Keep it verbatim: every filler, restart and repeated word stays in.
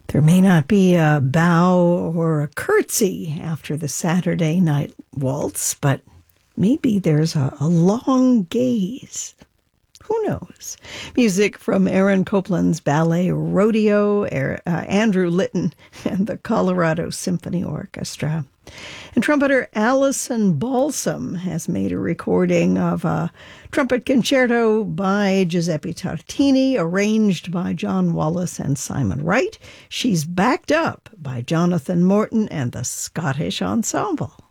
There may not be a bow or a curtsy after the Saturday night waltz, but maybe there's a, a long gaze. Who knows? Music from Aaron Copland's ballet Rodeo, uh, Andrew Litton, and the Colorado Symphony Orchestra. And trumpeter Allison Balsam has made a recording of a trumpet concerto by Giuseppe Tartini, arranged by John Wallace and Simon Wright. She's backed up by Jonathan Morton and the Scottish Ensemble.